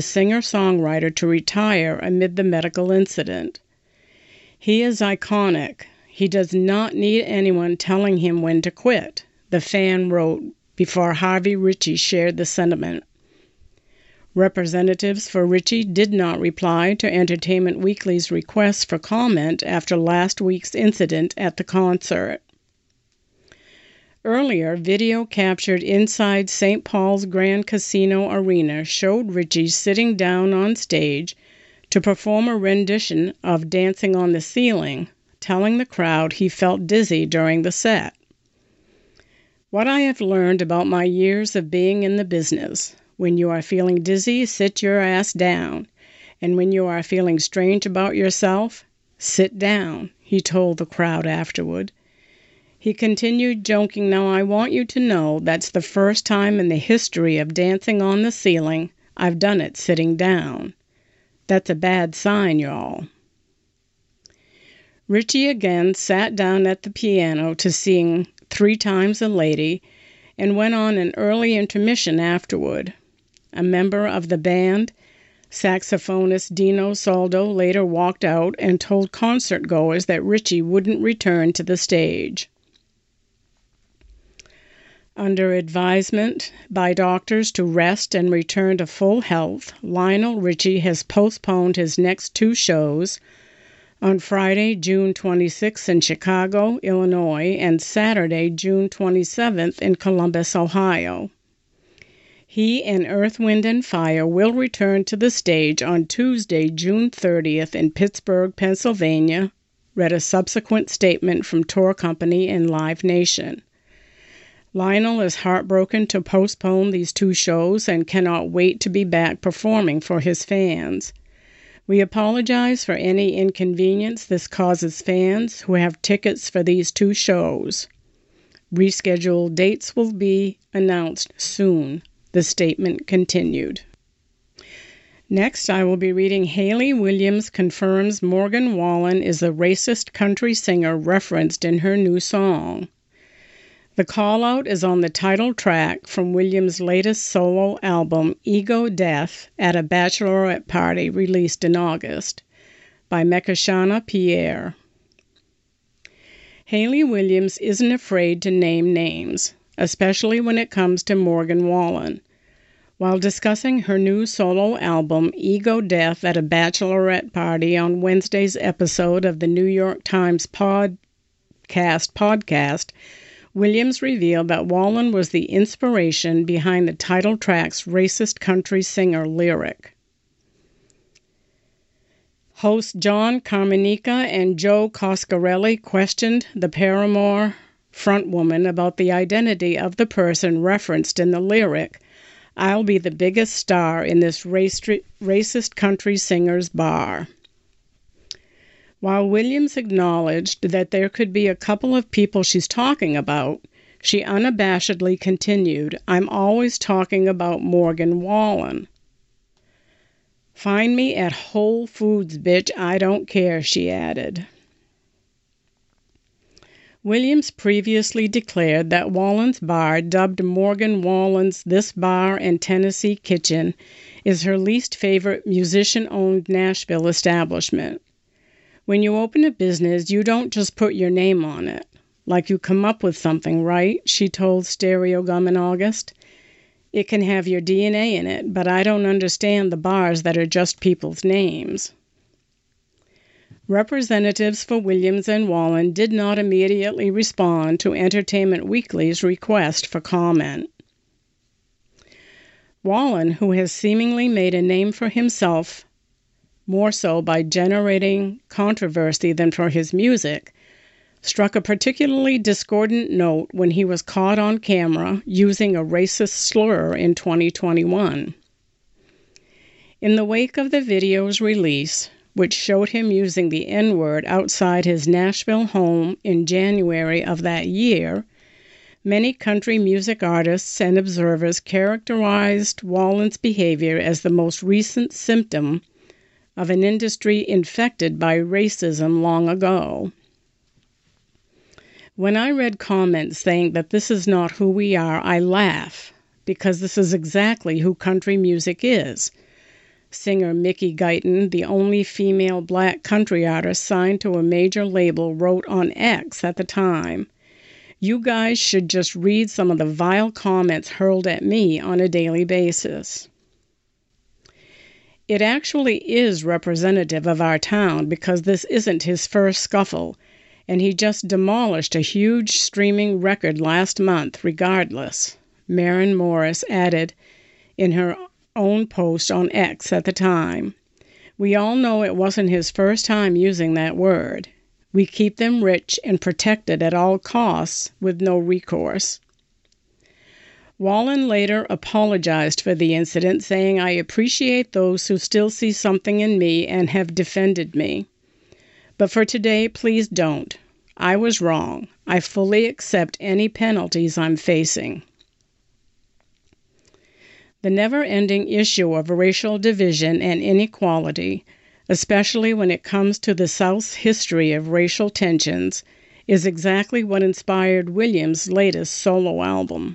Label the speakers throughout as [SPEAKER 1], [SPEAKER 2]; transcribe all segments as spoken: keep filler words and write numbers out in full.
[SPEAKER 1] singer-songwriter to retire amid the medical incident. He is iconic. He does not need anyone telling him when to quit, the fan wrote before Harvey Ritchie shared the sentiment. Representatives for Ritchie did not reply to Entertainment Weekly's request for comment after last week's incident at the concert. Earlier, video captured inside Saint Paul's Grand Casino Arena showed Ritchie sitting down on stage to perform a rendition of Dancing on the Ceiling, telling the crowd he felt dizzy during the set. What I have learned about my years of being in the business: when you are feeling dizzy, sit your ass down. And when you are feeling strange about yourself, sit down, he told the crowd afterward. He continued, joking, "Now I want you to know that's the first time in the history of Dancing on the Ceiling I've done it sitting down. That's a bad sign, y'all." Ritchie again sat down at the piano to sing Three Times a Lady and went on an early intermission afterward. A member of the band, saxophonist Dino Soldo, later walked out and told concertgoers that Ritchie wouldn't return to the stage. Under advisement by doctors to rest and return to full health, Lionel Richie has postponed his next two shows on Friday, June twenty-sixth in Chicago, Illinois, and Saturday, June twenty-seventh in Columbus, Ohio. He and Earth, Wind and Fire will return to the stage on Tuesday, June thirtieth in Pittsburgh, Pennsylvania, read a subsequent statement from tour company and Live Nation. Lionel is heartbroken to postpone these two shows and cannot wait to be back performing for his fans. We apologize for any inconvenience this causes fans who have tickets for these two shows. Rescheduled dates will be announced soon, the statement continued. Next, I will be reading Hayley Williams confirms Morgan Wallen is a racist country singer referenced in her new song. The call-out is on the title track from Williams' latest solo album, Ego Death, at a bachelorette party released in August, by Mekashana Pierre. Hayley Williams isn't afraid to name names, especially when it comes to Morgan Wallen. While discussing her new solo album, Ego Death, at a bachelorette party on Wednesday's episode of the New York Times podcast, podcast, Williams revealed that Wallen was the inspiration behind the title track's racist country singer lyric. Host John Carmenica and Joe Coscarelli questioned the Paramore frontwoman about the identity of the person referenced in the lyric, "I'll be the biggest star in this race, racist country singer's bar." While Williams acknowledged that there could be a couple of people she's talking about, she unabashedly continued, "I'm always talking about Morgan Wallen." "Find me at Whole Foods, bitch, I don't care," she added. Williams previously declared that Wallen's bar, dubbed Morgan Wallen's This Bar and Tennessee Kitchen, is her least favorite musician-owned Nashville establishment. When you open a business, you don't just put your name on it. Like you come up with something, right? She told Stereogum in August. It can have your D N A in it, but I don't understand the bars that are just people's names. Representatives for Williams and Wallen did not immediately respond to Entertainment Weekly's request for comment. Wallen, who has seemingly made a name for himself more so by generating controversy than for his music, struck a particularly discordant note when he was caught on camera using a racist slur in twenty twenty-one. In the wake of the video's release, which showed him using the N-word outside his Nashville home in January of that year, many country music artists and observers characterized Wallen's behavior as the most recent symptom of an industry infected by racism long ago. When I read comments saying that this is not who we are, I laugh, because this is exactly who country music is. Singer Mickey Guyton, the only female black country artist signed to a major label, wrote on X at the time, "You guys should just read some of the vile comments hurled at me on a daily basis." It actually is representative of our town because this isn't his first scuffle, and he just demolished a huge streaming record last month regardless, Maren Morris added in her own post on X at the time. We all know it wasn't his first time using that word. We keep them rich and protected at all costs with no recourse. Wallen later apologized for the incident, saying, "I appreciate those who still see something in me and have defended me. But for today, please don't. I was wrong. I fully accept any penalties I'm facing." The never-ending issue of racial division and inequality, especially when it comes to the South's history of racial tensions, is exactly what inspired Williams' latest solo album.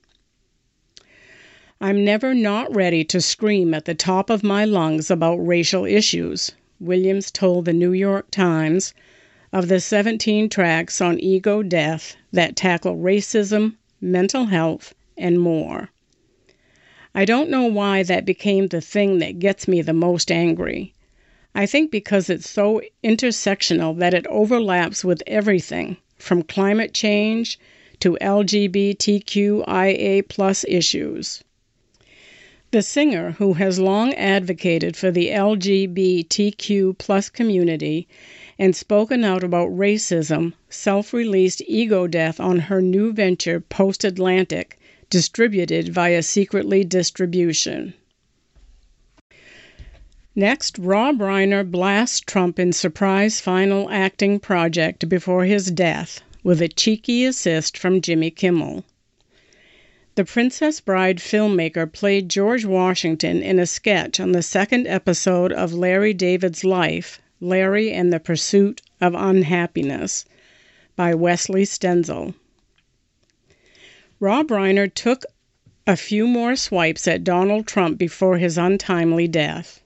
[SPEAKER 1] "I'm never not ready to scream at the top of my lungs about racial issues," Williams told the New York Times of the seventeen tracks on Ego Death that tackle racism, mental health, and more. "I don't know why that became the thing that gets me the most angry. I think because it's so intersectional that it overlaps with everything, from climate change to L G B T Q I A plus issues." The singer, who has long advocated for the L G B T Q plus community and spoken out about racism, self-released Ego Death on her new venture, Post Atlantic, distributed via Secretly Distribution. Next, Rob Reiner blasts Trump in surprise final acting project before his death, with a cheeky assist from Jimmy Kimmel. The Princess Bride filmmaker played George Washington in a sketch on the second episode of Larry David's Life, Larry and the Pursuit of Unhappiness, by Wesley Stenzel. Rob Reiner took a few more swipes at Donald Trump before his untimely death.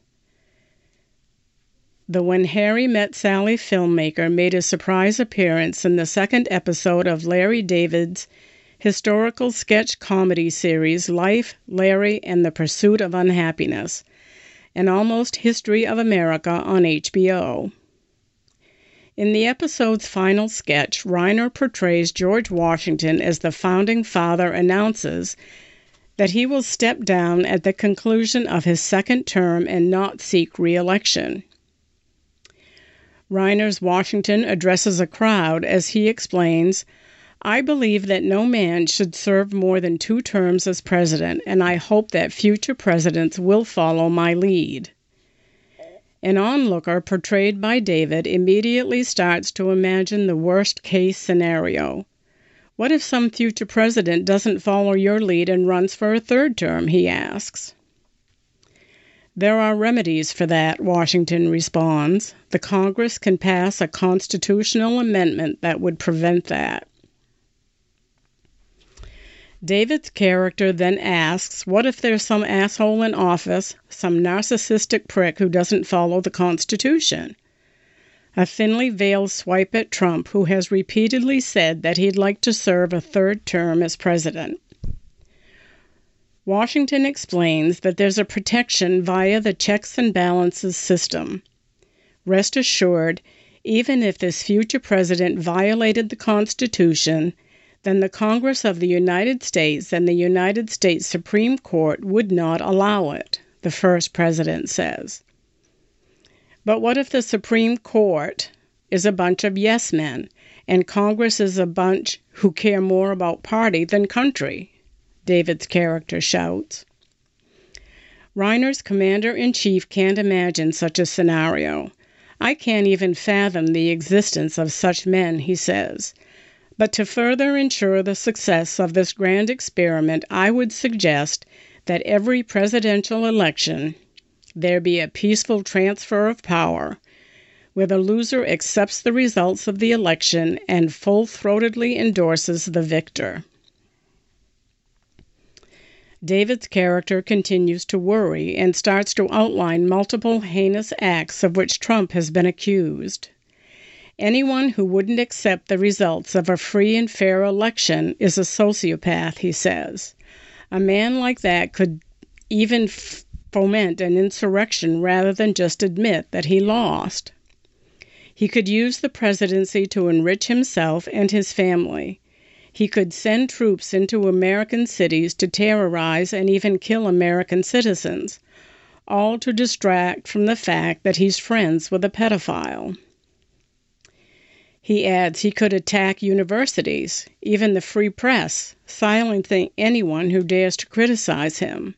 [SPEAKER 1] The When Harry Met Sally filmmaker made a surprise appearance in the second episode of Larry David's historical sketch comedy series Life, Larry, and the Pursuit of Unhappiness, an almost history of America on H B O. In the episode's final sketch, Reiner portrays George Washington as the founding father announces that he will step down at the conclusion of his second term and not seek re-election. Reiner's Washington addresses a crowd as he explains, "I believe that no man should serve more than two terms as president, and I hope that future presidents will follow my lead." An onlooker portrayed by David immediately starts to imagine the worst-case scenario. What if some future president doesn't follow your lead and runs for a third term, he asks. There are remedies for that, Washington responds. The Congress can pass a constitutional amendment that would prevent that. David's character then asks, what if there's some asshole in office, some narcissistic prick who doesn't follow the Constitution? A thinly veiled swipe at Trump, who has repeatedly said that he'd like to serve a third term as president. Washington explains that there's a protection via the checks and balances system. Rest assured, even if this future president violated the Constitution, then the Congress of the United States and the United States Supreme Court would not allow it, the first president says. But what if the Supreme Court is a bunch of yes men, and Congress is a bunch who care more about party than country? David's character shouts. Reiner's commander-in-chief can't imagine such a scenario. I can't even fathom the existence of such men, he says. But to further ensure the success of this grand experiment, I would suggest that every presidential election there be a peaceful transfer of power, where the loser accepts the results of the election and full-throatedly endorses the victor. David's character continues to worry and starts to outline multiple heinous acts of which Trump has been accused. Anyone who wouldn't accept the results of a free and fair election is a sociopath, he says. A man like that could even f- foment an insurrection rather than just admit that he lost. He could use the presidency to enrich himself and his family. He could send troops into American cities to terrorize and even kill American citizens, all to distract from the fact that he's friends with a pedophile. He adds he could attack universities, even the free press, silencing anyone who dares to criticize him.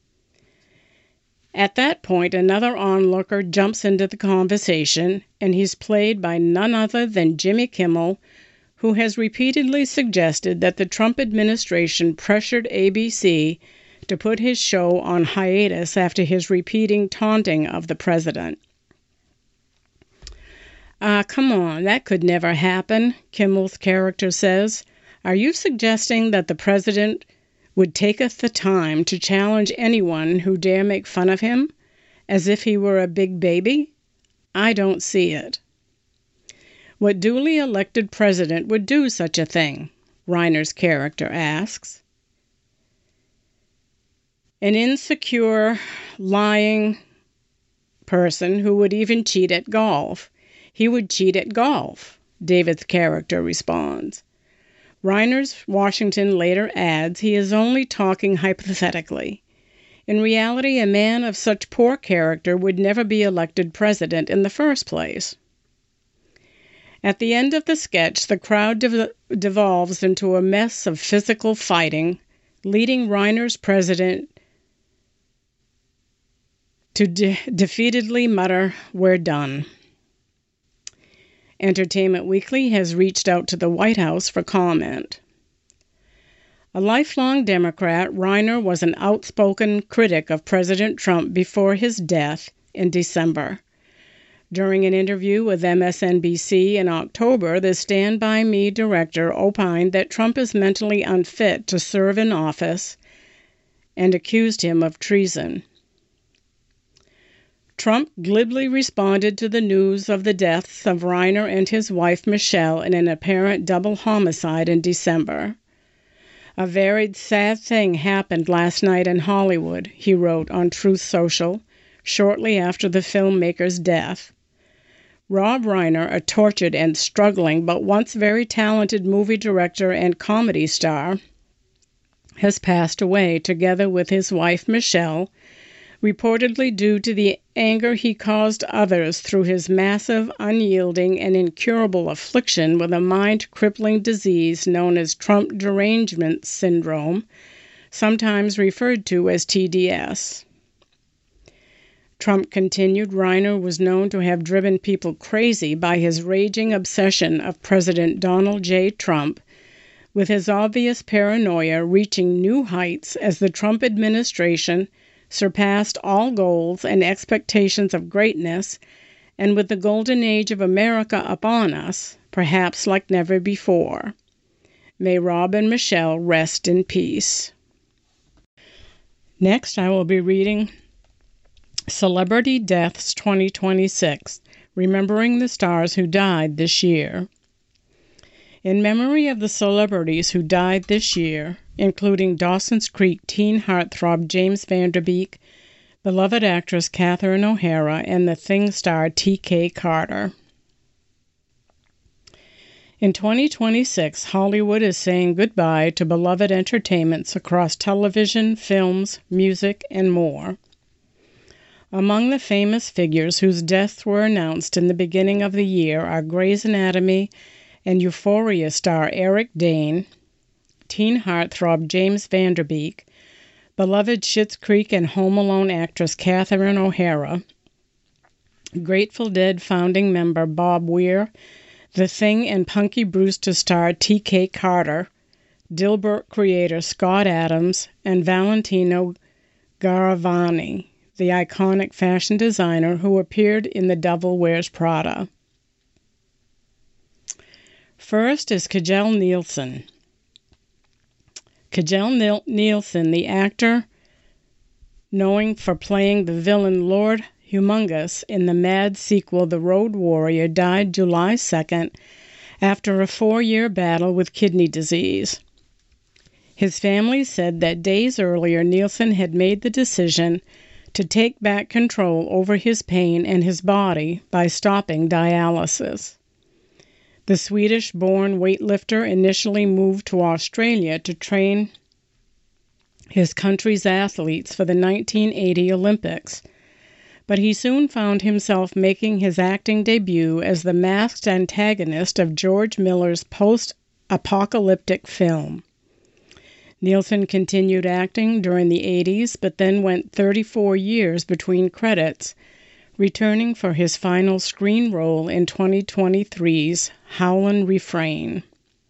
[SPEAKER 1] At that point, another onlooker jumps into the conversation, and he's played by none other than Jimmy Kimmel, who has repeatedly suggested that the Trump administration pressured A B C to put his show on hiatus after his repeating taunting of the president. Ah, uh, come on, that could never happen, Kimmel's character says. Are you suggesting that the president would taketh the time to challenge anyone who dare make fun of him, as if he were a big baby? I don't see it. What duly elected president would do such a thing? Reiner's character asks. An insecure, lying person who would even cheat at golf. He would cheat at golf, David's character responds. Reiner's Washington later adds he is only talking hypothetically. In reality, a man of such poor character would never be elected president in the first place. At the end of the sketch, the crowd dev- devolves into a mess of physical fighting, leading Reiner's president to de- defeatedly mutter, "We're done." Entertainment Weekly has reached out to the White House for comment. A lifelong Democrat, Reiner was an outspoken critic of President Trump before his death in December. During an interview with M S N B C in October, the Stand By Me director opined that Trump is mentally unfit to serve in office and accused him of treason. Trump glibly responded to the news of the deaths of Reiner and his wife Michelle in an apparent double homicide in December. A very sad thing happened last night in Hollywood, he wrote on Truth Social, shortly after the filmmaker's death. Rob Reiner, a tortured and struggling but once very talented movie director and comedy star, has passed away together with his wife Michelle, reportedly due to the anger he caused others through his massive, unyielding, and incurable affliction with a mind-crippling disease known as Trump derangement syndrome, sometimes referred to as T D S. Trump continued, Reiner was known to have driven people crazy by his raging obsession of President Donald J. Trump, with his obvious paranoia reaching new heights as the Trump administration surpassed all goals and expectations of greatness, and with the golden age of America upon us, perhaps like never before. May Rob and Michelle rest in peace. Next, I will be reading Celebrity Deaths twenty twenty-six, Remembering the Stars Who Died This Year. In memory of the celebrities who died this year, including Dawson's Creek teen heartthrob James Van Der Beek, beloved actress Catherine O'Hara, and the Thing star T K Carter. In twenty twenty-six, Hollywood is saying goodbye to beloved entertainments across television, films, music, and more. Among the famous figures whose deaths were announced in the beginning of the year are Grey's Anatomy and Euphoria star Eric Dane, teen heartthrob James Van Der Beek, beloved Schitt's Creek and Home Alone actress Catherine O'Hara, Grateful Dead founding member Bob Weir, The Thing and Punky Brewster star T K Carter, Dilbert creator Scott Adams, and Valentino Garavani, the iconic fashion designer who appeared in The Devil Wears Prada. First is Kjell Nielsen, Kjell Nielsen, the actor known for playing the villain Lord Humongous in the Mad sequel The Road Warrior, died July second after a four-year battle with kidney disease. His family said that days earlier, Nielsen had made the decision to take back control over his pain and his body by stopping dialysis. The Swedish-born weightlifter initially moved to Australia to train his country's athletes for the nineteen eighty Olympics, but he soon found himself making his acting debut as the masked antagonist of George Miller's post-apocalyptic film. Nielsen continued acting during the eighties, but then went thirty-four years between credits, returning for his final screen role in twenty twenty-three's Howlin' Refrain.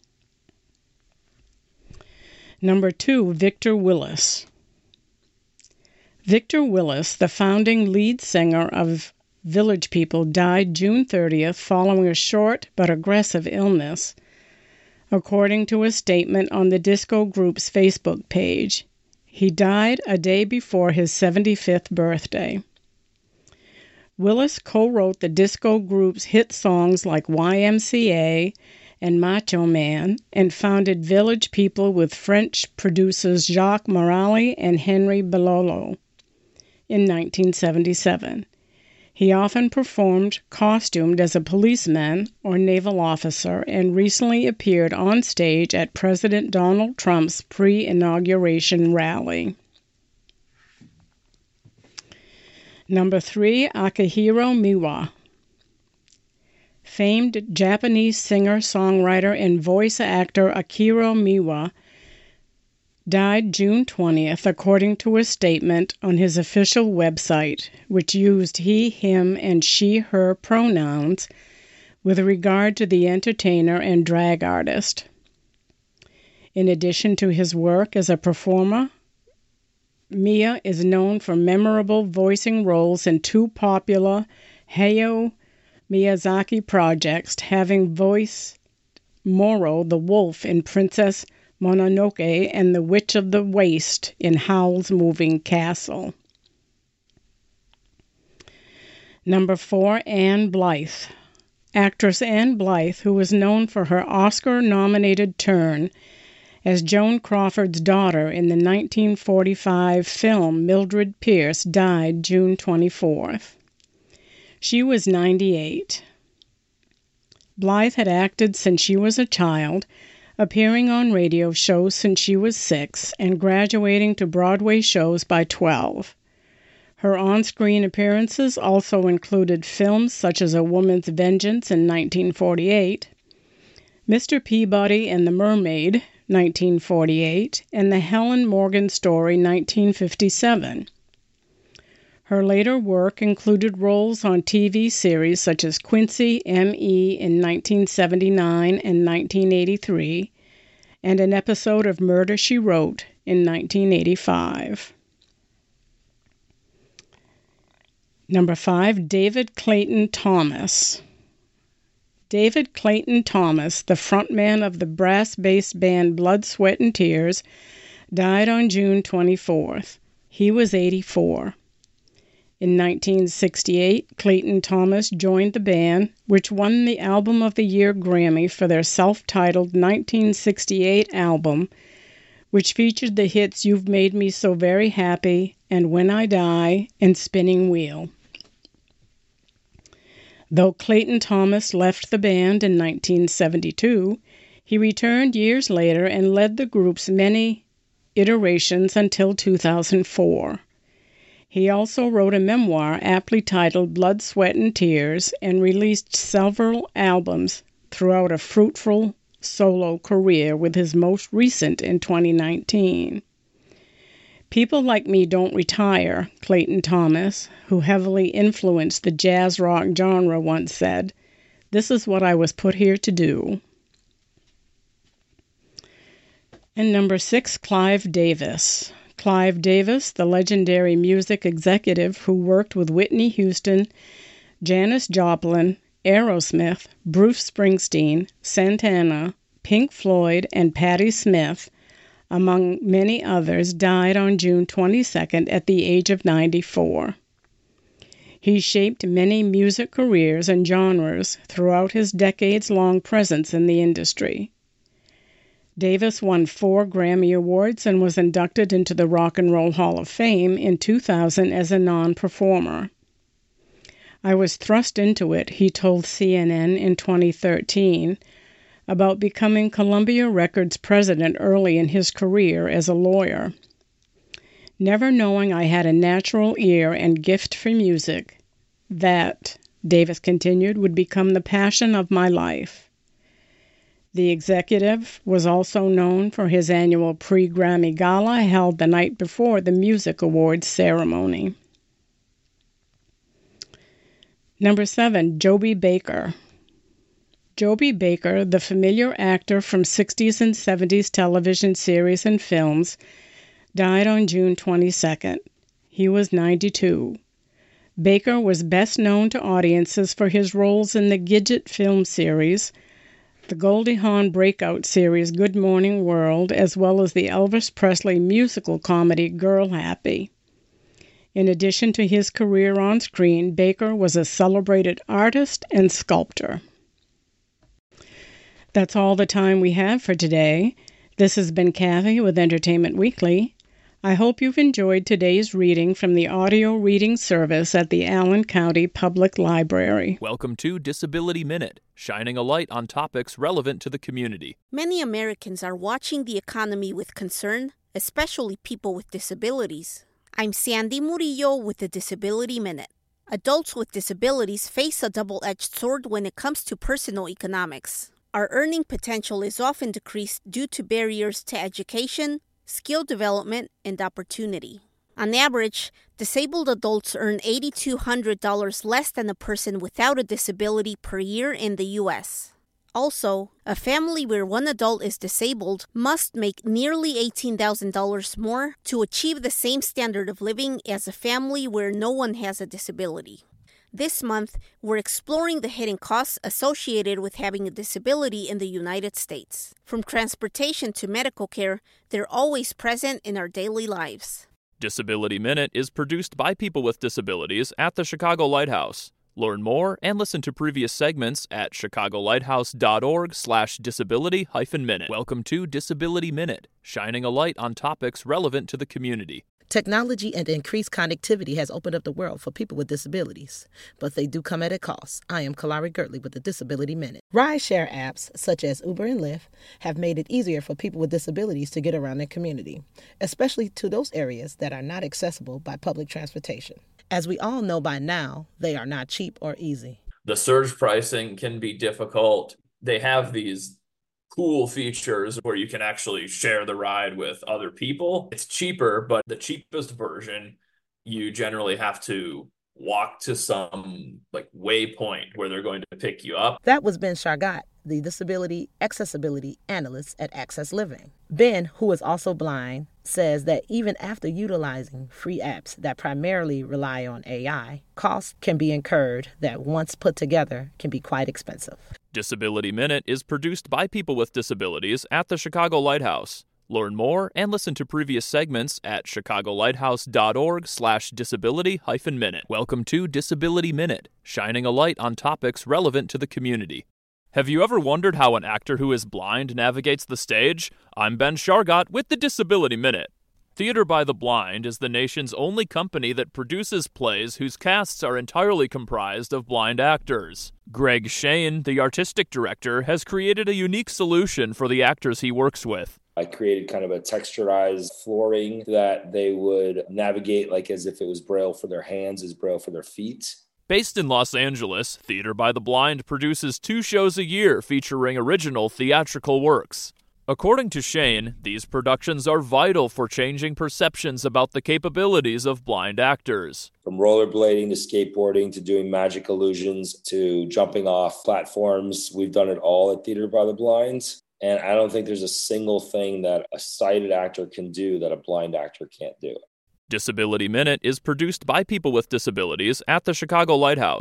[SPEAKER 1] Number two, Victor Willis. Victor Willis, the founding lead singer of Village People, died June thirtieth following a short but aggressive illness, according to a statement on the disco group's Facebook page. He died a day before his seventy-fifth birthday. Willis co-wrote the disco group's hit songs like Y M C A and Macho Man, and founded Village People with French producers Jacques Morali and Henry Belolo in nineteen seventy-seven. He often performed costumed as a policeman or naval officer, and recently appeared on stage at President Donald Trump's pre-inauguration rally. Number three, Akihiro Miwa. Famed Japanese singer, songwriter, and voice actor Akihiro Miwa died June twentieth, according to a statement on his official website, which used he, him, and she, her pronouns with regard to the entertainer and drag artist. In addition to his work as a performer, Miya is known for memorable voicing roles in two popular Hayao Miyazaki projects, having voiced Moro the wolf in Princess Mononoke and the Witch of the Waste in Howl's Moving Castle. Number four, Anne Blythe. Actress Anne Blythe, who was known for her Oscar-nominated turn as Joan Crawford's daughter in the nineteen forty-five film Mildred Pierce, died June twenty-fourth. She was ninety-eight. Blythe had acted since she was a child, appearing on radio shows since she was six, and graduating to Broadway shows by twelve. Her on-screen appearances also included films such as A Woman's Vengeance in nineteen forty-eight, Mister Peabody and the Mermaid, nineteen forty-eight, and The Helen Morgan Story, nineteen fifty-seven. Her later work included roles on T V series such as Quincy M E in nineteen seventy-nine and nineteen eighty-three, and an episode of Murder, She Wrote in nineteen eighty-five. Number five, David Clayton Thomas. David Clayton Thomas, the frontman of the brass-based band Blood, Sweat and Tears, died on June twenty-fourth. He was eighty-four. In nineteen sixty-eight, Clayton Thomas joined the band, which won the Album of the Year Grammy for their self-titled nineteen sixty-eight album, which featured the hits You've Made Me So Very Happy and When I Die and Spinning Wheel. Though Clayton Thomas left the band in nineteen seventy-two, he returned years later and led the group's many iterations until two thousand four. He also wrote a memoir aptly titled Blood, Sweat and Tears, and released several albums throughout a fruitful solo career, with his most recent in twenty nineteen. People like me don't retire, Clayton Thomas, who heavily influenced the jazz rock genre, once said. This is what I was put here to do. And number six, Clive Davis. Clive Davis, the legendary music executive who worked with Whitney Houston, Janis Joplin, Aerosmith, Bruce Springsteen, Santana, Pink Floyd, and Patti Smith, among many others, died on June twenty-second at the age of ninety-four. He shaped many music careers and genres throughout his decades-long presence in the industry. Davis won four Grammy Awards and was inducted into the Rock and Roll Hall of Fame in two thousand as a non-performer. I was thrust into it, he told C N N in twenty thirteen, about becoming Columbia Records president early in his career as a lawyer. Never knowing I had a natural ear and gift for music, that, Davis continued, would become the passion of my life. The executive was also known for his annual pre-Grammy Gala held the night before the Music Awards ceremony. Number seven, Joby Baker. Joby Baker, the familiar actor from sixties and seventies television series and films, died on June twenty-second. He was ninety-two. Baker was best known to audiences for his roles in the Gidget film series, the Goldie Hawn breakout series Good Morning World, as well as the Elvis Presley musical comedy Girl Happy. In addition to his career on screen, Baker was a celebrated artist and sculptor. That's all the time we have for today. This has been Kathy with Entertainment Weekly. I hope you've enjoyed today's reading from the audio reading service at the Allen County Public Library.
[SPEAKER 2] Welcome to Disability Minute, shining a light on topics relevant to the community.
[SPEAKER 3] Many Americans are watching the economy with concern, especially people with disabilities. I'm Sandy Murillo with the Disability Minute. Adults with disabilities face a double-edged sword when it comes to personal economics. Our earning potential is often decreased due to barriers to education, skill development, and opportunity. On average, disabled adults earn eight thousand two hundred dollars less than a person without a disability per year in the U S. Also, a family where one adult is disabled must make nearly eighteen thousand dollars more to achieve the same standard of living as a family where no one has a disability. This month, we're exploring the hidden costs associated with having a disability in the United States. From transportation to medical care, they're always present in our daily lives.
[SPEAKER 2] Disability Minute is produced by people with disabilities at the Chicago Lighthouse. Learn more and listen to previous segments at chicagolighthouse.org slash disability hyphen minute. Welcome to Disability Minute, shining a light on topics relevant to the community.
[SPEAKER 4] Technology and increased connectivity has opened up the world for people with disabilities, but they do come at a cost. I am Kalari Gertley with the Disability Minute. Rideshare apps such as Uber and Lyft have made it easier for people with disabilities to get around their community, especially to those areas that are not accessible by public transportation. As we all know by now, they are not cheap or easy.
[SPEAKER 5] The surge pricing can be difficult. They have these cool features where you can actually share the ride with other people. It's cheaper, but the cheapest version, you generally have to walk to some like waypoint where they're going to pick you up.
[SPEAKER 4] That was Ben Shargat, the Disability Accessibility Analyst at Access Living. Ben, who is also blind, says that even after utilizing free apps that primarily rely on A I, costs can be incurred that once put together can be quite expensive.
[SPEAKER 2] Disability Minute is produced by people with disabilities at the Chicago Lighthouse. Learn more and listen to previous segments at chicagolighthouse.org slash disability hyphen minute. Welcome to Disability Minute, shining a light on topics relevant to the community. Have you ever wondered how an actor who is blind navigates the stage? I'm Ben Shargat with the Disability Minute. Theater by the Blind is the nation's only company that produces plays whose casts are entirely comprised of blind actors. Greg Shane, the artistic director, has created a unique solution for the actors he works with.
[SPEAKER 6] I created kind of a texturized flooring that they would navigate like as if it was Braille for their hands as Braille for their feet.
[SPEAKER 2] Based in Los Angeles, Theater by the Blind produces two shows a year featuring original theatrical works. According to Shane, these productions are vital for changing perceptions about the capabilities of blind actors.
[SPEAKER 6] From rollerblading to skateboarding to doing magic illusions to jumping off platforms, we've done it all at Theater by the Blind. And I don't think there's a single thing that a sighted actor can do that a blind actor can't do.
[SPEAKER 2] Disability Minute is produced by people with disabilities at the Chicago Lighthouse.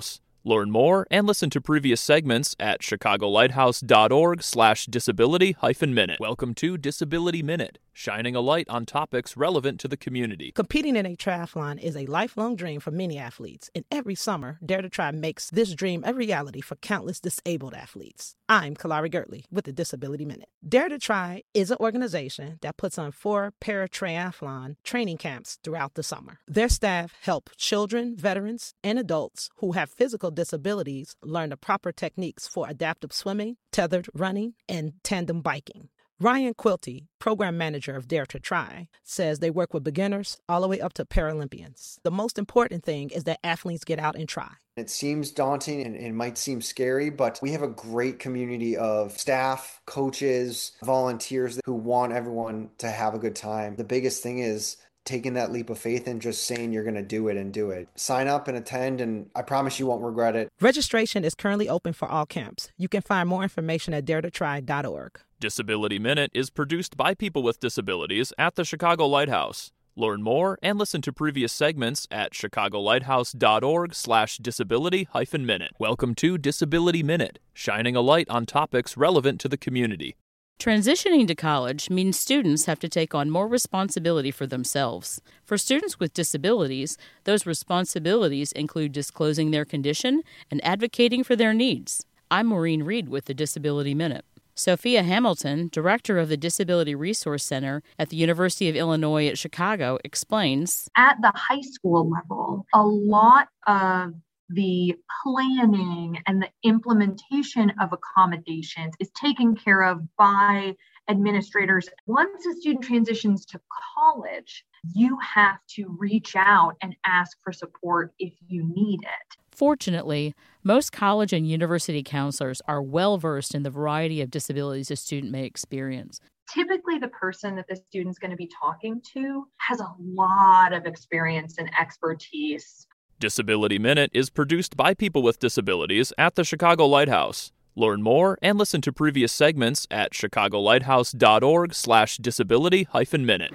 [SPEAKER 2] Learn more and listen to previous segments at chicagolighthouse.org slash disability hyphen minute. Welcome to Disability Minute, shining a light on topics relevant to the community.
[SPEAKER 4] Competing in a triathlon is a lifelong dream for many athletes, and every summer, Dare to Try makes this dream a reality for countless disabled athletes. I'm Kalari Gertley with the Disability Minute. Dare to Try is an organization that puts on four para-triathlon training camps throughout the summer. Their staff help children, veterans, and adults who have physical disabilities learn the proper techniques for adaptive swimming, tethered running, and tandem biking. Ryan Quilty, program manager of Dare to Try, says they work with beginners all the way up to Paralympians. The most important thing is that athletes get out and try.
[SPEAKER 7] It seems daunting and it might seem scary, but we have a great community of staff, coaches, volunteers who want everyone to have a good time. The biggest thing is taking that leap of faith and just saying you're going to do it and do it. Sign up and attend, and I promise you won't regret it.
[SPEAKER 4] Registration is currently open for all camps. You can find more information at dare to try dot org.
[SPEAKER 2] Disability Minute is produced by people with disabilities at the Chicago Lighthouse. Learn more and listen to previous segments at chicagolighthouse.org slash disability hyphen minute. Welcome to Disability Minute, shining a light on topics relevant to the community.
[SPEAKER 8] Transitioning to college means students have to take on more responsibility for themselves. For students with disabilities, those responsibilities include disclosing their condition and advocating for their needs. I'm Maureen Reed with the Disability Minute. Sophia Hamilton, director of the Disability Resource Center at the University of Illinois at Chicago, explains.
[SPEAKER 9] At the high school level, a lot of the planning and the implementation of accommodations is taken care of by administrators. Once a student transitions to college, you have to reach out and ask for support if you need it.
[SPEAKER 8] Fortunately, most college and university counselors are well-versed in the variety of disabilities a student may experience.
[SPEAKER 9] Typically, the person that the student's going to be talking to has a lot of experience and expertise.
[SPEAKER 2] Disability Minute is produced by people with disabilities at the Chicago Lighthouse. Learn more and listen to previous segments at chicagolighthouse.org slash disability hyphen minute.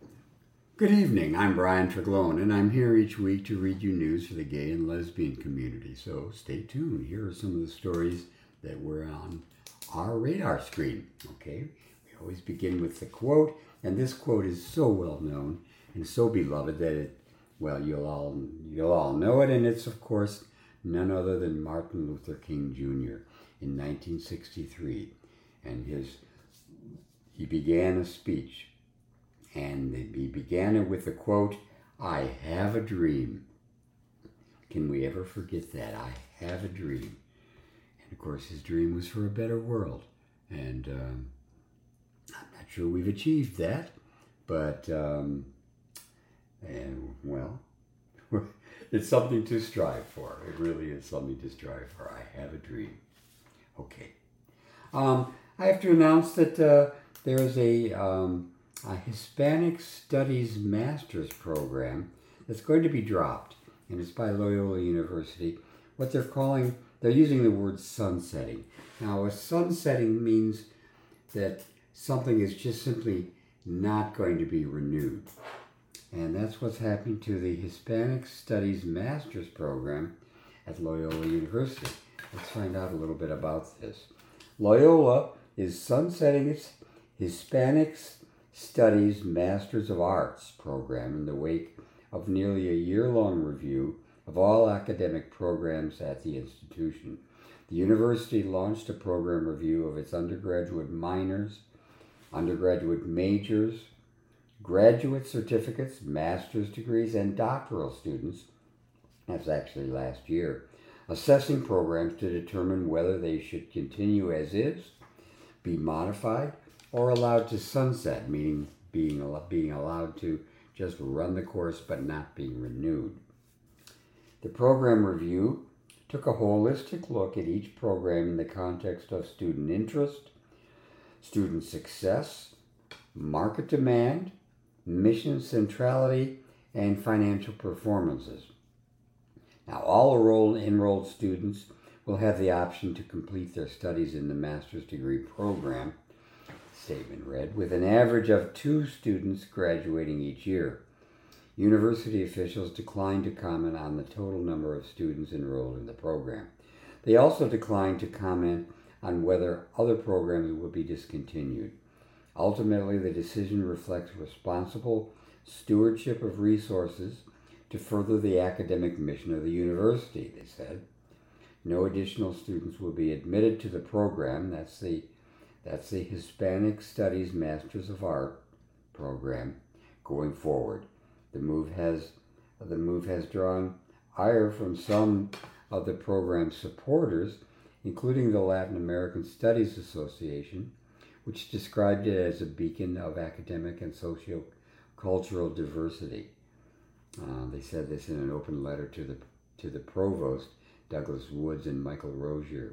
[SPEAKER 10] Good evening, I'm Brian Treglone, and I'm here each week to read you news for the gay and lesbian community. So stay tuned. Here are some of the stories that were on our radar screen. Okay, we always begin with the quote, and this quote is so well known and so beloved that it Well, you'll all you'll all know it, and it's, of course, none other than Martin Luther King Junior in nineteen sixty-three. And his he began a speech, and he began it with the quote, "I have a dream." Can we ever forget that? I have a dream. And, of course, his dream was for a better world. And um, I'm not sure we've achieved that, but... Um, And, well, it's something to strive for. It really is something to strive for. I have a dream. Okay. Um, I have to announce that uh, there's a, um, a Hispanic Studies Master's program that's going to be dropped, and it's by Loyola University. What they're calling, they're using the word sunsetting. Now, a sunsetting means that something is just simply not going to be renewed. And that's what's happening to the Hispanic Studies Master's Program at Loyola University. Let's find out a little bit about this. Loyola is sunsetting its Hispanic Studies Masters of Arts program in the wake of nearly a year-long review of all academic programs at the institution. The university launched a program review of its undergraduate minors, undergraduate majors, graduate certificates, master's degrees, and doctoral students, that's actually last year, assessing programs to determine whether they should continue as is, be modified, or allowed to sunset, meaning being, being allowed to just run the course but not being renewed. The program review took a holistic look at each program in the context of student interest, student success, market demand, mission centrality, and financial performances. Now, all enrolled, enrolled students will have the option to complete their studies in the master's degree program, statement read, with an average of two students graduating each year. University officials declined to comment on the total number of students enrolled in the program. They also declined to comment on whether other programs would be discontinued. Ultimately, the decision reflects responsible stewardship of resources to further the academic mission of the university, they said. No additional students will be admitted to the program. That's the, that's the Hispanic Studies Masters of Art program going forward. The move has, the move has drawn ire from some of the program's supporters, including the Latin American Studies Association, which described it as a beacon of academic and socio-cultural diversity. Uh, they said this in an open letter to the to the provost, Douglas Woods and Michael Rozier.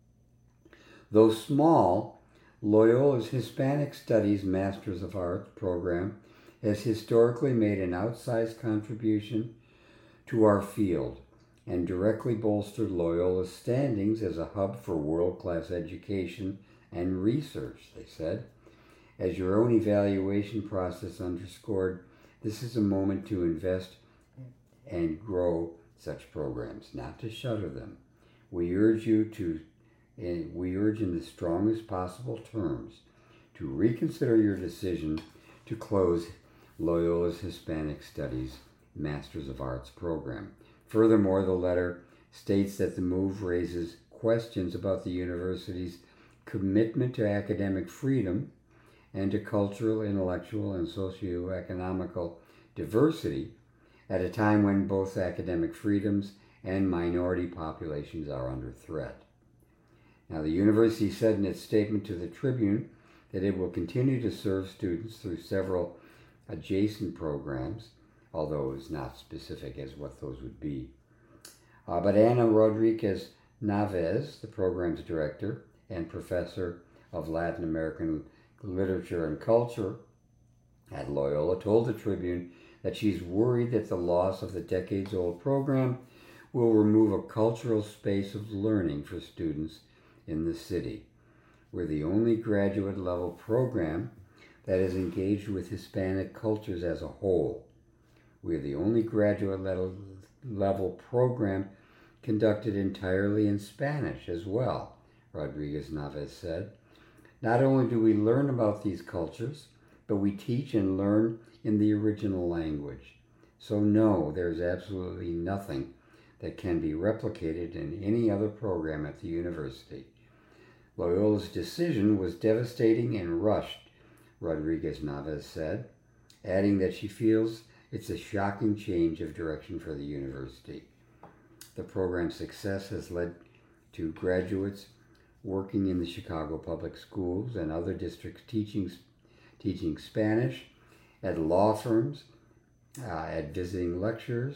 [SPEAKER 10] Though small, Loyola's Hispanic Studies Masters of Arts program has historically made an outsized contribution to our field and directly bolstered Loyola's standings as a hub for world-class education and research, they said. As your own evaluation process underscored, this is a moment to invest and grow such programs, not to shutter them. We urge you to, and we urge in the strongest possible terms, to reconsider your decision to close Loyola's Hispanic Studies Masters of Arts program. Furthermore, the letter states that the move raises questions about the university's commitment to academic freedom and to cultural, intellectual, and socioeconomical diversity at a time when both academic freedoms and minority populations are under threat. Now, the university said in its statement to the Tribune that it will continue to serve students through several adjacent programs, although it was not specific as what those would be. Uh, but Ana Rodriguez Naves, the program's director and professor of Latin American literature and culture at Loyola, told the Tribune that she's worried that the loss of the decades-old program will remove a cultural space of learning for students in the city. We're the only graduate-level program that is engaged with Hispanic cultures as a whole. We're the only graduate-level program conducted entirely in Spanish as well, Rodriguez Naves said. Not only do we learn about these cultures, but we teach and learn in the original language. So no, there's absolutely nothing that can be replicated in any other program at the university. Loyola's decision was devastating and rushed, Rodriguez Naves said, adding that she feels it's a shocking change of direction for the university. The program's success has led to graduates working in the Chicago Public Schools and other districts teaching, teaching Spanish, at law firms, uh, at visiting lecturers,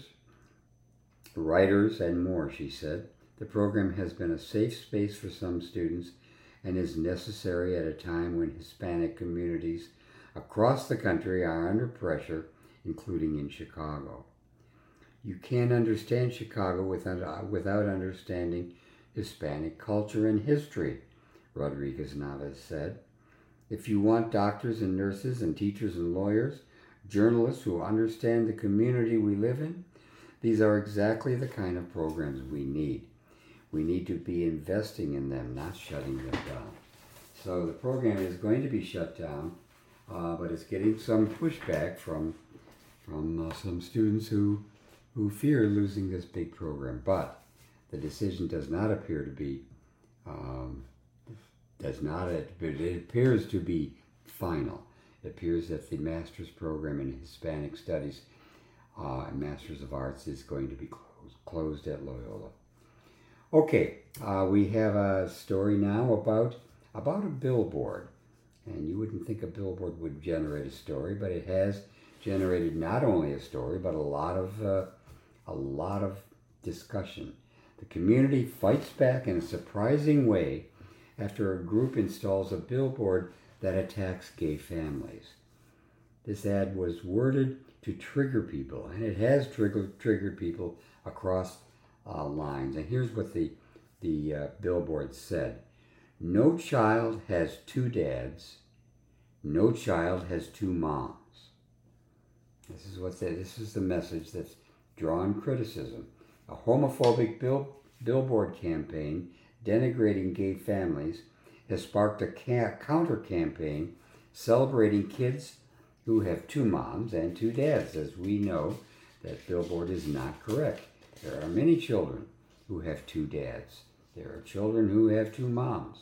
[SPEAKER 10] writers, and more, she said. The program has been a safe space for some students and is necessary at a time when Hispanic communities across the country are under pressure, including in Chicago. You can't understand Chicago without, uh, without understanding Hispanic culture and history, Rodriguez Naves said. If you want doctors and nurses and teachers and lawyers, journalists who understand the community we live in, these are exactly the kind of programs we need. We need to be investing in them, not shutting them down. So the program is going to be shut down, uh, but it's getting some pushback from from uh, some students who who fear losing this big program. But the decision does not appear to be um, does not it, but it appears to be final. It appears that the master's program in Hispanic Studies uh, and Masters of Arts is going to be closed, closed at Loyola. Okay, uh, we have a story now about about a billboard, and you wouldn't think a billboard would generate a story, but it has generated not only a story but a lot of uh, a lot of discussion. The community fights back in a surprising way after a group installs a billboard that attacks gay families. This ad was worded to trigger people, and it has triggered triggered people across uh, lines. And here's what the the uh, billboard said: "No child has two dads. No child has two moms." This is what they, this is the message that's drawn criticism. A homophobic bill, billboard campaign denigrating gay families has sparked a ca- counter campaign celebrating kids who have two moms and two dads. As we know, that billboard is not correct. There are many children who have two dads. There are children who have two moms.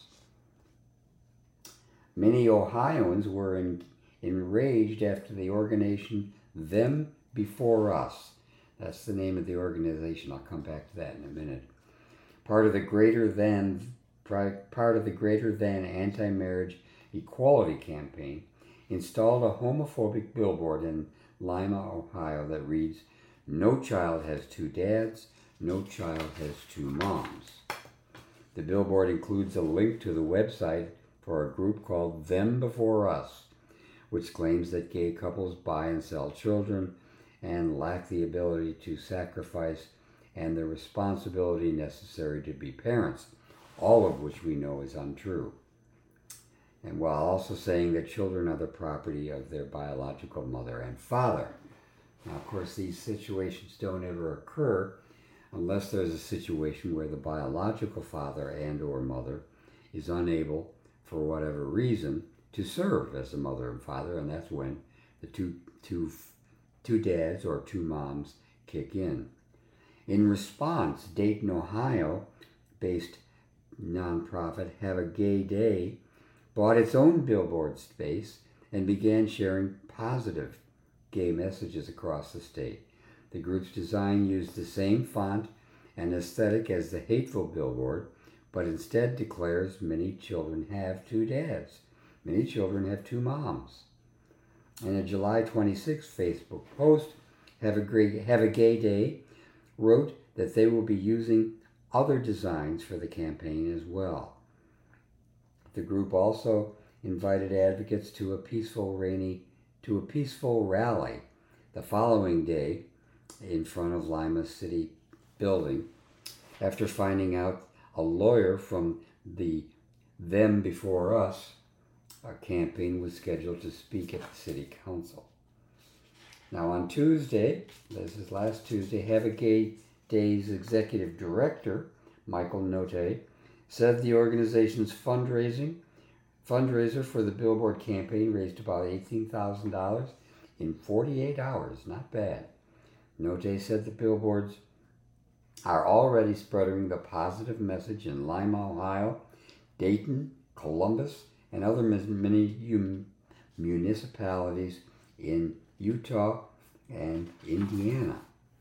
[SPEAKER 10] Many Ohioans were in, enraged after the organization Them Before Us. That's the name of the organization. I'll come back to that in a minute. Part of the greater than part of the greater than anti-marriage equality campaign installed a homophobic billboard in Lima, Ohio that reads, "No child has two dads, no child has two moms." The billboard includes a link to the website for a group called Them Before Us, which claims that gay couples buy and sell children and lack the ability to sacrifice and the responsibility necessary to be parents, all of which we know is untrue. And while also saying that children are the property of their biological mother and father. Now, of course, these situations don't ever occur unless there's a situation where the biological father and or mother is unable, for whatever reason, to serve as a mother and father, and that's when the two, two, two dads or two moms kick in. In response, Dayton, Ohio-based nonprofit Have a Gay Day bought its own billboard space and began sharing positive gay messages across the state. The group's design used the same font and aesthetic as the hateful billboard, but instead declares many children have two dads. Many children have two moms. In a July twenty-sixth Facebook post, Have a, Great, Have a Gay Day wrote that they will be using other designs for the campaign as well. The group also invited advocates to a peaceful rainy to a peaceful rally the following day in front of Lima City building after finding out a lawyer from the Them Before Us uh, campaign was scheduled to speak at the city council. Now on Tuesday, this is last Tuesday, Have a Gay Day's executive director, Michael Notte, said the organization's fundraising fundraiser for the billboard campaign raised about eighteen thousand dollars in forty-eight hours. Not bad. Notte said the billboards are already spreading the positive message in Lima, Ohio, Dayton, Columbus, and other many municipalities in Utah and Indiana.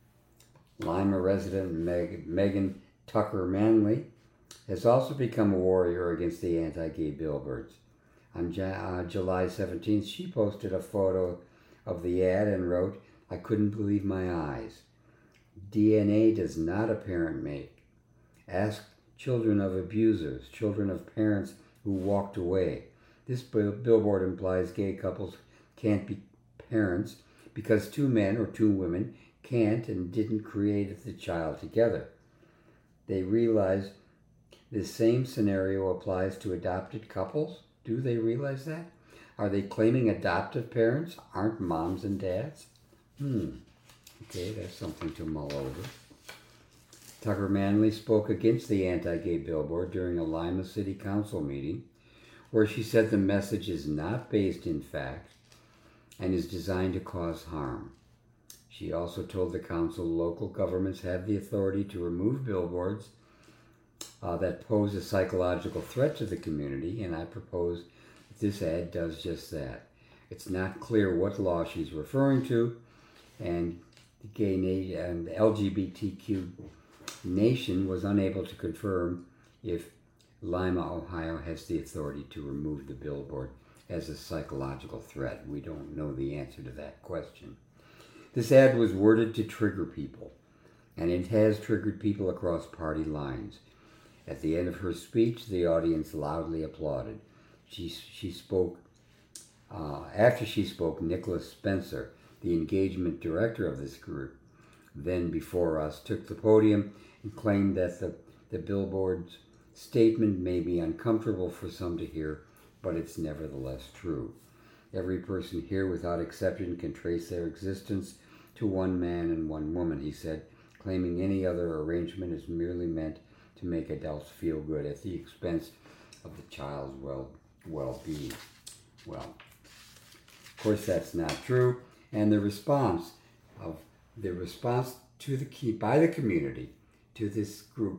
[SPEAKER 10] Lima resident Meg- Megan Tucker Manley has also become a warrior against the anti-gay billboards. On J- uh, July seventeenth, she posted a photo of the ad and wrote, "I couldn't believe my eyes. D N A does not a parent make. Ask children of abusers, children of parents who walked away. This bill- billboard implies gay couples can't be parents because two men or two women can't and didn't create the child together. They realize the same scenario applies to adopted couples. Do they realize that? Are they claiming adoptive parents aren't moms and dads? Hmm. Okay, that's something to mull over." Tucker Manley spoke against the anti-gay billboard during a Lima City Council meeting, where she said the message is not based in fact and is designed to cause harm. She also told the council local governments have the authority to remove billboards uh, that pose a psychological threat to the community, and I propose that this ad does just that. It's not clear what law she's referring to, and the gay na- and the L G B T Q nation was unable to confirm if Lima, Ohio has the authority to remove the billboard as a psychological threat. We don't know the answer to that question. This ad was worded to trigger people, and it has triggered people across party lines. At the end of her speech, the audience loudly applauded. She, she spoke, uh, after she spoke, Nicholas Spencer, the engagement director of this group, Then Before Us, took the podium and claimed that the, the billboard's statement may be uncomfortable for some to hear, but it's nevertheless true. Every person here, without exception, can trace their existence to one man and one woman, he said, claiming any other arrangement is merely meant to make adults feel good at the expense of the child's well, well-being. Well, of course, that's not true. And the response of the response to the key by the community to this group